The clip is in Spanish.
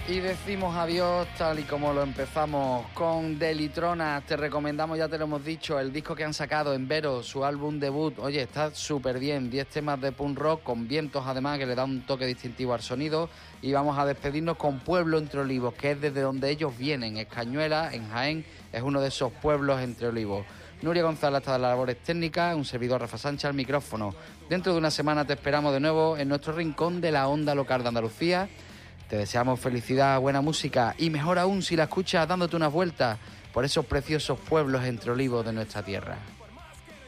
Y decimos adiós tal y como lo empezamos con Delitrona. Te recomendamos, ya te lo hemos dicho, el disco que han sacado en Vero, su álbum debut. Oye, está súper bien, 10 temas de punk rock con vientos además que le da un toque distintivo al sonido. Y vamos a despedirnos con Pueblo Entre Olivos, que es desde donde ellos vienen. Escañuela, en Jaén, es uno de esos pueblos entre olivos. Nuria González está de las labores técnicas, un servidor Rafa Sánchez al micrófono. Dentro de una semana te esperamos de nuevo en nuestro rincón de la onda local de Andalucía. Te deseamos felicidad, buena música y mejor aún si la escuchas dándote unas vueltas por esos preciosos pueblos entre olivos de nuestra tierra.